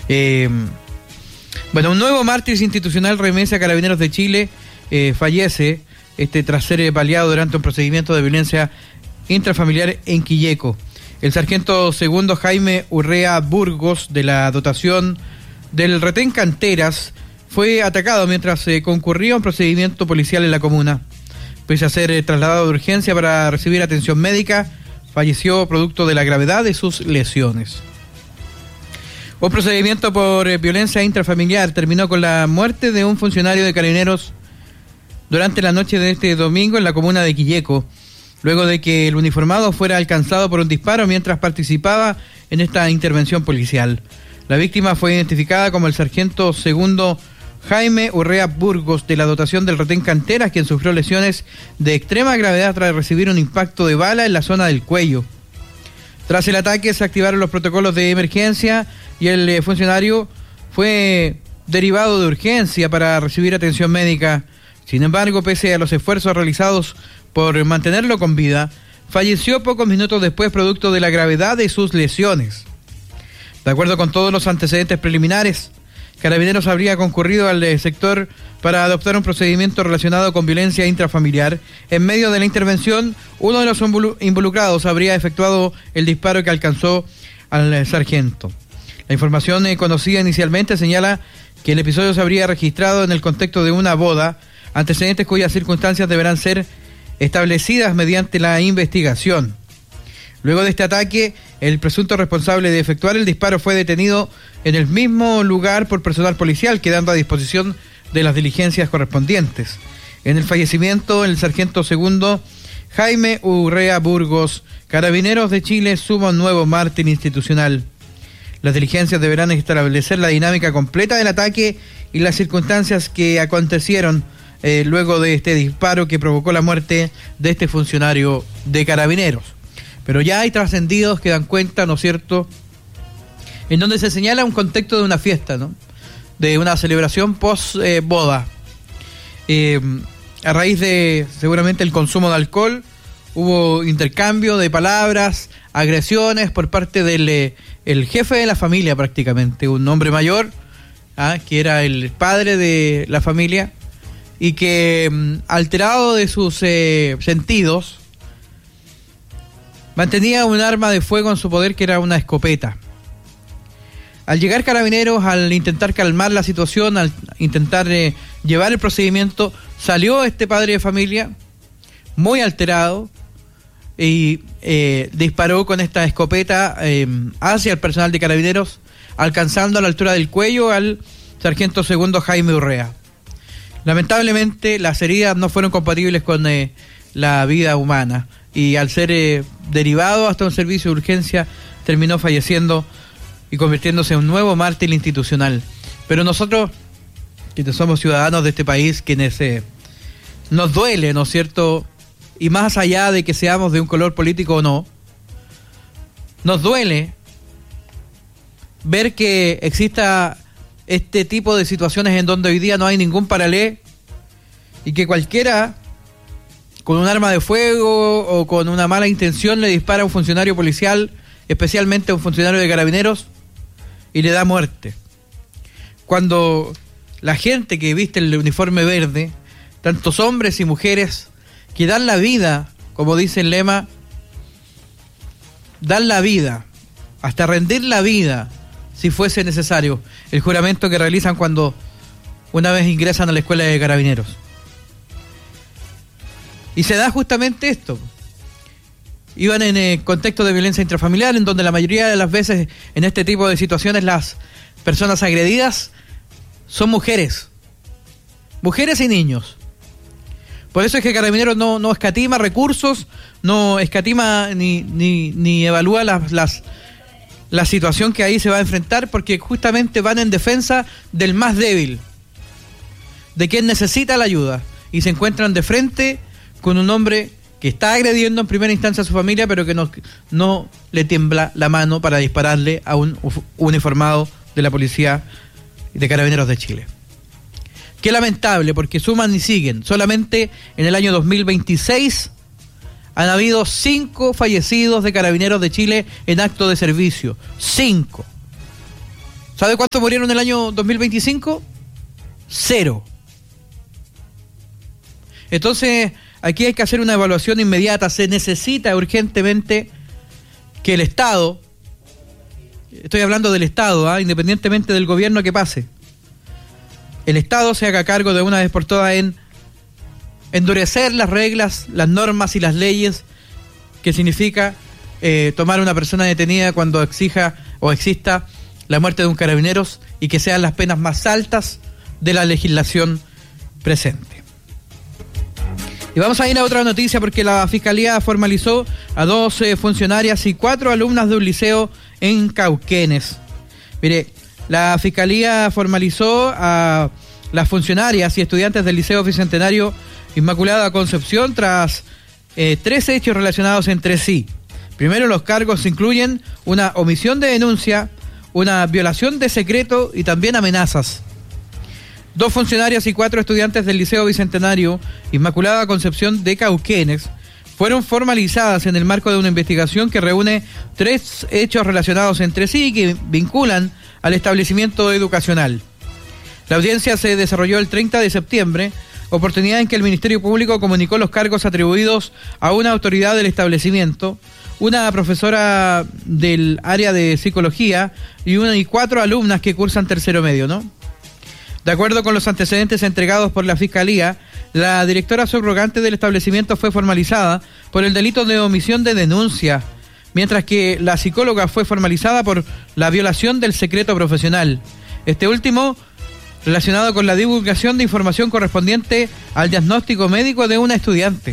Bueno, un nuevo mártir institucional remesa a Carabineros de Chile, fallece tras ser baleado durante un procedimiento de violencia intrafamiliar en Quilleco. El sargento segundo Jaime Urrea Burgos, de la dotación del retén Canteras, fue atacado mientras concurría un procedimiento policial en la comuna. Pese a ser trasladado de urgencia para recibir atención médica, falleció producto de la gravedad de sus lesiones. Un procedimiento por violencia intrafamiliar terminó con la muerte de un funcionario de Carabineros durante la noche de este domingo en la comuna de Quilleco, luego de que el uniformado fuera alcanzado por un disparo mientras participaba en esta intervención policial. La víctima fue identificada como el sargento segundo Jaime Urrea Burgos, de la dotación del retén Canteras, quien sufrió lesiones de extrema gravedad tras recibir un impacto de bala en la zona del cuello. Tras el ataque se activaron los protocolos de emergencia y el funcionario fue derivado de urgencia para recibir atención médica. Sin embargo, pese a los esfuerzos realizados por mantenerlo con vida, falleció pocos minutos después producto de la gravedad de sus lesiones. De acuerdo con todos los antecedentes preliminares, Carabineros habría concurrido al sector para adoptar un procedimiento relacionado con violencia intrafamiliar. En medio de la intervención, uno de los involucrados habría efectuado el disparo que alcanzó al sargento. La información conocida inicialmente señala que el episodio se habría registrado en el contexto de una boda, antecedentes cuyas circunstancias deberán ser establecidas mediante la investigación. Luego de este ataque, el presunto responsable de efectuar el disparo fue detenido en el mismo lugar por personal policial, quedando a disposición de las diligencias correspondientes. En el fallecimiento, el sargento segundo Jaime Urrea Burgos, Carabineros de Chile suma un nuevo mártir institucional. Las diligencias deberán establecer la dinámica completa del ataque y las circunstancias que acontecieron luego de este disparo que provocó la muerte de este funcionario de Carabineros. Pero ya hay trascendidos que dan cuenta, ¿no es cierto?, en donde se señala un contexto de una fiesta, ¿no?, de una celebración post-boda. A raíz de, seguramente, el consumo de alcohol, hubo intercambio de palabras, agresiones por parte del el jefe de la familia prácticamente, un hombre mayor, que era el padre de la familia, y que, alterado de sus sentidos, mantenía un arma de fuego en su poder que era una escopeta. Al llegar Carabineros, al intentar calmar la situación, al intentar llevar el procedimiento, salió este padre de familia muy alterado y disparó con esta escopeta hacia el personal de Carabineros, alcanzando a la altura del cuello al sargento segundo Jaime Urrea. Lamentablemente, las heridas no fueron compatibles con la vida humana, y al ser derivado hasta un servicio de urgencia, terminó falleciendo y convirtiéndose en un nuevo mártir institucional. Pero nosotros, quienes somos ciudadanos de este país, quienes nos duele, ¿no es cierto?, y más allá de que seamos de un color político o no, nos duele ver que exista este tipo de situaciones en donde hoy día no hay ningún paralelo y que cualquiera con un arma de fuego o con una mala intención le dispara a un funcionario policial, especialmente a un funcionario de Carabineros, y le da muerte. Cuando la gente que viste el uniforme verde, tantos hombres y mujeres que dan la vida, como dice el lema, dan la vida, hasta rendir la vida, si fuese necesario, el juramento que realizan cuando una vez ingresan a la escuela de Carabineros. Y se da justamente esto. Iban en el contexto de violencia intrafamiliar, en donde la mayoría de las veces en este tipo de situaciones las personas agredidas son mujeres y niños. Por eso es que Carabineros no escatima recursos, no escatima ni evalúa la situación que ahí se va a enfrentar, porque justamente van en defensa del más débil, de quien necesita la ayuda, y se encuentran de frente con un hombre que está agrediendo en primera instancia a su familia, pero que no le tiembla la mano para dispararle a un uniformado de la policía de Carabineros de Chile. Qué lamentable, porque suman y siguen. Solamente en el año 2026 han habido 5 fallecidos de Carabineros de Chile en acto de servicio. 5. ¿Sabe cuántos murieron en el año 2025? 0. Entonces, aquí hay que hacer una evaluación inmediata. Se necesita urgentemente que el Estado, estoy hablando del Estado, independientemente del gobierno que pase, el Estado se haga cargo de una vez por todas en endurecer las reglas, las normas y las leyes que significa tomar a una persona detenida cuando exija o exista la muerte de un carabineros, y que sean las penas más altas de la legislación presente. Y vamos a ir a otra noticia, porque la Fiscalía formalizó a 2 funcionarias y 4 alumnas de un liceo en Cauquenes. Mire, la Fiscalía formalizó a las funcionarias y estudiantes del Liceo Bicentenario Inmaculada Concepción tras 3 hechos relacionados entre sí. Primero, los cargos incluyen una omisión de denuncia, una violación de secreto y también amenazas. 2 funcionarias y 4 estudiantes del Liceo Bicentenario Inmaculada Concepción de Cauquenes fueron formalizadas en el marco de una investigación que reúne 3 hechos relacionados entre sí y que vinculan al establecimiento educacional. La audiencia se desarrolló el 30 de septiembre, oportunidad en que el Ministerio Público comunicó los cargos atribuidos a una autoridad del establecimiento, una profesora del área de psicología y 4 alumnas que cursan tercero medio, ¿no? De acuerdo con los antecedentes entregados por la Fiscalía, la directora subrogante del establecimiento fue formalizada por el delito de omisión de denuncia, mientras que la psicóloga fue formalizada por la violación del secreto profesional. Este último relacionado con la divulgación de información correspondiente al diagnóstico médico de una estudiante.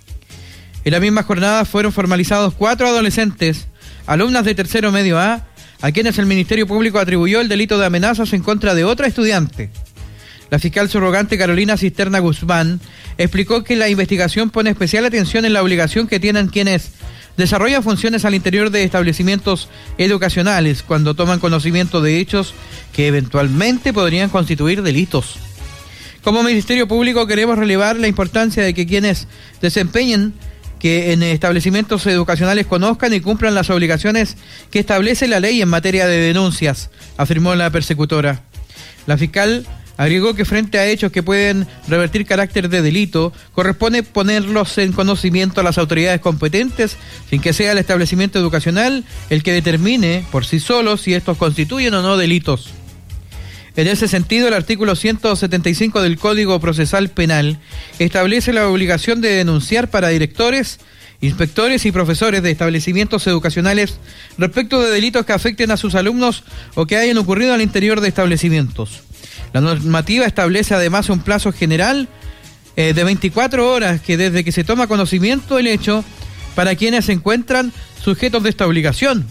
En la misma jornada fueron formalizados 4 adolescentes, alumnas de tercero medio A quienes el Ministerio Público atribuyó el delito de amenazas en contra de otra estudiante. La fiscal subrogante Carolina Cisterna Guzmán explicó que la investigación pone especial atención en la obligación que tienen quienes desarrollan funciones al interior de establecimientos educacionales cuando toman conocimiento de hechos que eventualmente podrían constituir delitos. Como Ministerio Público queremos relevar la importancia de que quienes desempeñen que en establecimientos educacionales conozcan y cumplan las obligaciones que establece la ley en materia de denuncias, afirmó la persecutora. La fiscal agregó que frente a hechos que pueden revertir carácter de delito, corresponde ponerlos en conocimiento a las autoridades competentes, sin que sea el establecimiento educacional el que determine por sí solo si estos constituyen o no delitos. En ese sentido, el artículo 175 del Código Procesal Penal establece la obligación de denunciar para directores, inspectores y profesores de establecimientos educacionales respecto de delitos que afecten a sus alumnos o que hayan ocurrido al interior de establecimientos. La normativa establece además un plazo general de 24 horas que desde que se toma conocimiento del hecho para quienes se encuentran sujetos de esta obligación.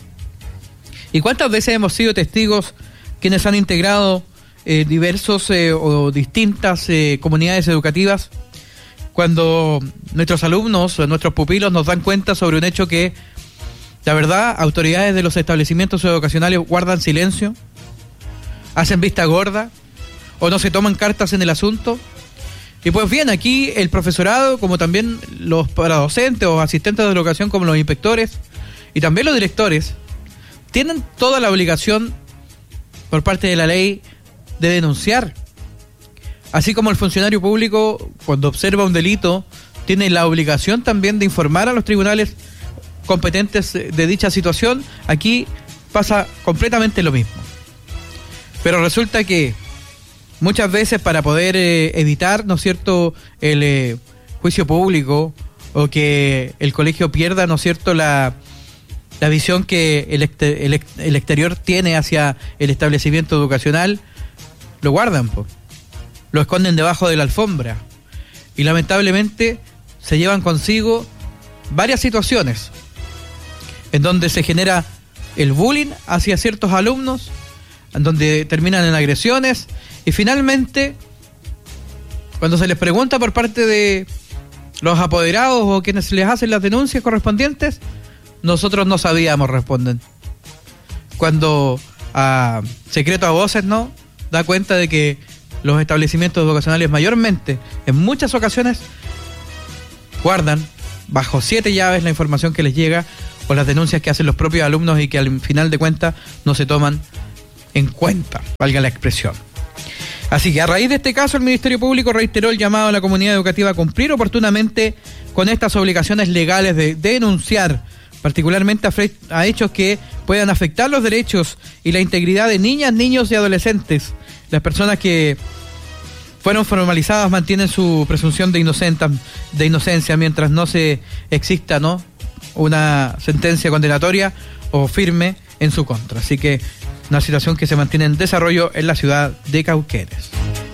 ¿Y cuántas veces hemos sido testigos quienes han integrado diversos o distintas comunidades educativas cuando nuestros alumnos o nuestros pupilos nos dan cuenta sobre un hecho que, la verdad, autoridades de los establecimientos educacionales guardan silencio, hacen vista gorda o no se toman cartas en el asunto? Y pues bien, aquí el profesorado, como también los paradocentes o asistentes de educación, como los inspectores y también los directores, tienen toda la obligación por parte de la ley de denunciar. Así como el funcionario público, cuando observa un delito, tiene la obligación también de informar a los tribunales competentes de dicha situación, aquí pasa completamente lo mismo. Pero resulta que muchas veces, para poder evitar, ¿no es cierto?, el juicio público o que el colegio pierda, ¿no es cierto?, la visión que el exterior tiene hacia el establecimiento educacional, lo guardan, lo esconden debajo de la alfombra y lamentablemente se llevan consigo varias situaciones en donde se genera el bullying hacia ciertos alumnos, en donde terminan en agresiones y finalmente, cuando se les pregunta por parte de los apoderados o quienes les hacen las denuncias correspondientes, nosotros no sabíamos, responden. Cuando a secreto a voces, ¿no?, da cuenta de que los establecimientos educacionales mayormente, en muchas ocasiones, guardan bajo 7 llaves la información que les llega o las denuncias que hacen los propios alumnos y que al final de cuentas no se toman en cuenta, valga la expresión. Así que a raíz de este caso, el Ministerio Público reiteró el llamado a la comunidad educativa a cumplir oportunamente con estas obligaciones legales de denunciar, particularmente a hechos que puedan afectar los derechos y la integridad de niñas, niños y adolescentes. Las personas que fueron formalizadas mantienen su presunción de inocencia mientras no se exista, ¿no?, una sentencia condenatoria o firme en su contra. Así que una situación que se mantiene en desarrollo en la ciudad de Cauquenes.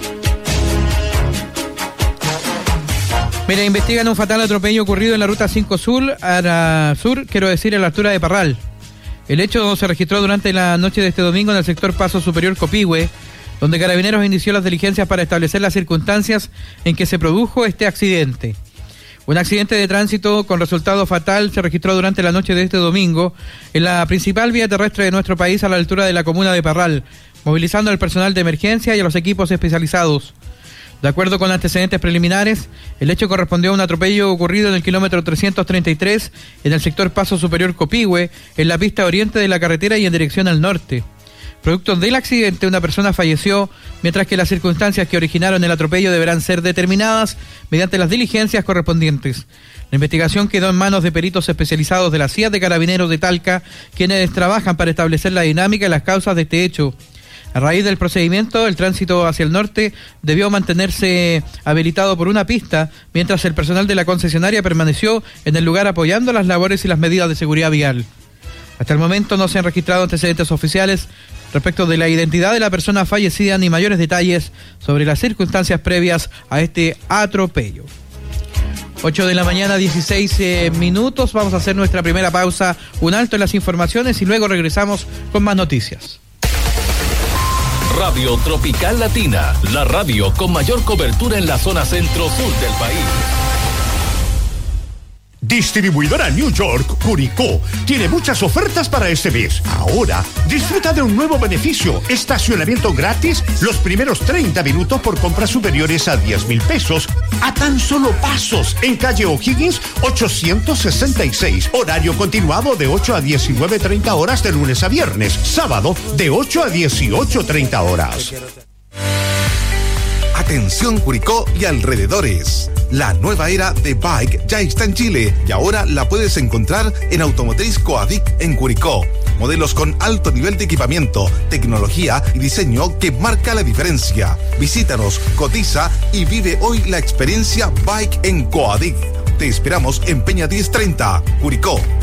Mira, investigan un fatal atropello ocurrido en la ruta 5 Sur, en la altura de Parral. El hecho se registró durante la noche de este domingo en el sector Paso Superior Copihue, donde Carabineros inició las diligencias para establecer las circunstancias en que se produjo este accidente. Un accidente de tránsito con resultado fatal se registró durante la noche de este domingo en la principal vía terrestre de nuestro país a la altura de la comuna de Parral, movilizando al personal de emergencia y a los equipos especializados. De acuerdo con antecedentes preliminares, el hecho correspondió a un atropello ocurrido en el kilómetro 333 en el sector Paso Superior Copihue, en la pista oriente de la carretera y en dirección al norte. Producto del accidente, una persona falleció, mientras que las circunstancias que originaron el atropello deberán ser determinadas mediante las diligencias correspondientes. La investigación quedó en manos de peritos especializados de la CIA de Carabineros de Talca, quienes trabajan para establecer la dinámica y las causas de este hecho. A raíz del procedimiento, el tránsito hacia el norte debió mantenerse habilitado por una pista, mientras el personal de la concesionaria permaneció en el lugar apoyando las labores y las medidas de seguridad vial. Hasta el momento no se han registrado antecedentes oficiales respecto de la identidad de la persona fallecida ni mayores detalles sobre las circunstancias previas a este atropello. 8 de la mañana, 16 minutos. Vamos a hacer nuestra primera pausa, un alto en las informaciones y luego regresamos con más noticias. Radio Tropical Latina, la radio con mayor cobertura en la zona centro-sur del país. Distribuidora New York, Curicó, tiene muchas ofertas para este mes. Ahora, disfruta de un nuevo beneficio: estacionamiento gratis los primeros 30 minutos por compras superiores a 10,000 pesos, a tan solo pasos, en calle O'Higgins 866. Horario continuado de 8 a 19:30 horas de lunes a viernes. Sábado, de 8 a 18:30 horas. Atención Curicó y alrededores. La nueva era de Bike ya está en Chile y ahora la puedes encontrar en Automotriz Coadic en Curicó. Modelos con alto nivel de equipamiento, tecnología y diseño que marca la diferencia. Visítanos, cotiza y vive hoy la experiencia Bike en Coadic. Te esperamos en Peña 1030, Curicó.